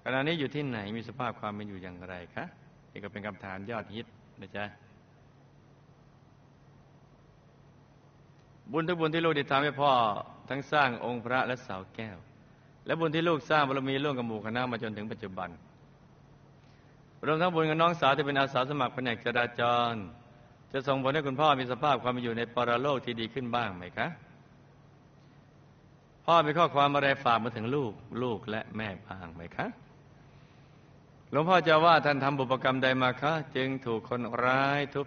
ณะนี้อยู่ที่ไหนมีสภาพความเป็นอยู่อย่างไรคะนี่ก็เป็นคำถามยอดฮิตนะจ๊ะบุญทุกบุญที่ลูกได้ทำให้พ่อทั้งสร้างองค์พระและเสาแก้วและบุญที่ลูกสร้างบารมีร่วมกับหมู่คณะมาจนถึงปัจจุบันรวมทั้งบุญกับน้องสาวที่เป็นอาสาสมัครแผนกจราจรจะส่งผลให้คุณพ่อมีสภาพความเป็นอยู่ในปรโลกที่ดีขึ้นบ้างไหมคะพ่อมีข้อความอะไรฝากมาถึงลูกและแม่บ้างไหมคะหลวงพ่อจะว่าท่านทำบุพกรรมใดมาคะจึงถูกคนร้ายทุบ